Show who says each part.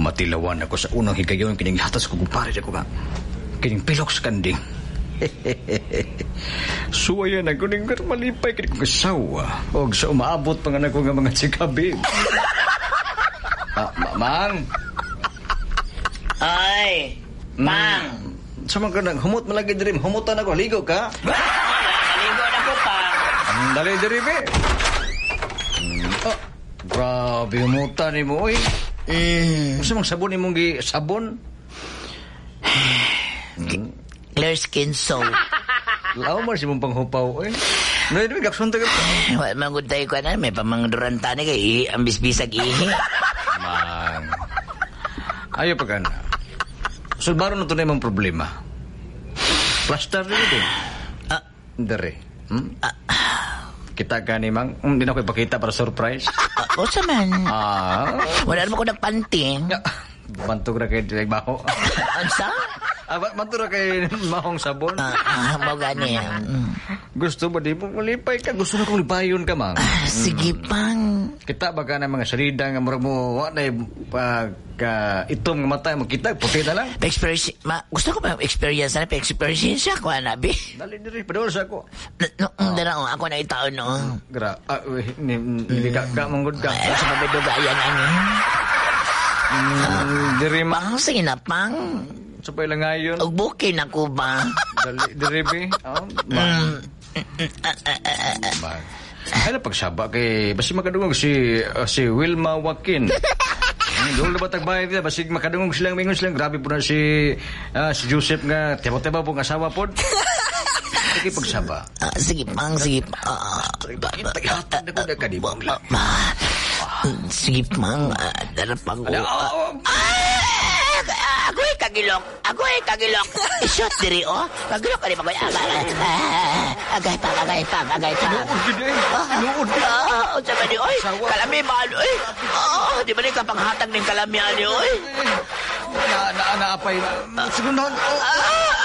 Speaker 1: Matilawan ako sa unang higayon kining hatas ko kumpare ko ka. Kining piloks kandi. Suwayan ako ning malipay kining kasawa. Og sa umaabot pa nga nako nga mga chikabi. Mang.
Speaker 2: Ay, Mang.
Speaker 1: Sama ka nang humot malagi diri, humutan ako, ligo ka?
Speaker 2: Ligo na ko pa.
Speaker 1: Dali diri be. Grabe humutan ni mo oy. Gusto mong sabon imong gi sabon?
Speaker 2: Clear skin soap.
Speaker 1: Law mo si mong panghupaw oy. Nay diri gakson ta ka.
Speaker 2: Wa man gud tayo ko na may pamangduranta ni kay ambis bisag ihi.
Speaker 1: Man. Ayo pa kana. Sulbaro na to na imong problema. Plaster rin ito. Dari. Kita ka ni Mang. Hindi na ko ipakita para surprise.
Speaker 2: O sa man. Wala naman ko nagpanty.
Speaker 1: Bantog na kayo direk baho.
Speaker 2: Ansa?
Speaker 1: Bantog na kayo mahong sabon.
Speaker 2: Mo gani.
Speaker 1: Gusto ba di mo malipay ka? Gusto na kong lipayon ka, Mang.
Speaker 2: Sige, Pang.
Speaker 1: Kita ba ka na mga salida nga murag mo wala itom nga mata mo kita puti na lang.
Speaker 2: Gusto ko pa experience na pa-experience ko anabi.
Speaker 1: Dali diri padol sa ako.
Speaker 2: Dala ako na itaon no.
Speaker 1: Hindi ka manggod ka.
Speaker 2: Sa mabidugayan ani.
Speaker 1: Diri
Speaker 2: Pang, sige na, Pang.
Speaker 1: Sabay lang ngayon.
Speaker 2: Og bukin ako ba?
Speaker 1: Diri be. Ano pagsaba kay basi makadungog si Wilma Joaquin. Doon na ba tagbayad nila? Basi makadungog silang mingon silang. Grabe po na si Joseph nga teba-teba pong asawa po. Sige pagsaba.
Speaker 2: Sige, Pang, sige.
Speaker 1: Tagahatag na ko na kadibang lang.
Speaker 2: Sige, Pang. Darapang ko. Agoy kagilok. Isot diri, oh. Kagilok ka di ba? Agay pa.
Speaker 1: Nuod.
Speaker 2: Sa ba di, oy? Kalami ba, oy? Di ba ni kapanghatag ng kalami, oy?
Speaker 1: Naapay. Siguro na.